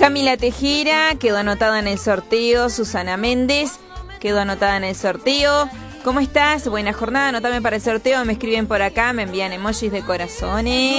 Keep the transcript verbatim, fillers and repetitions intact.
Camila Tejera quedó anotada en el sorteo. Susana Méndez quedó anotada en el sorteo. ¿Cómo estás? Buena jornada, anotame para el sorteo. Me escriben por acá, me envían emojis de corazones.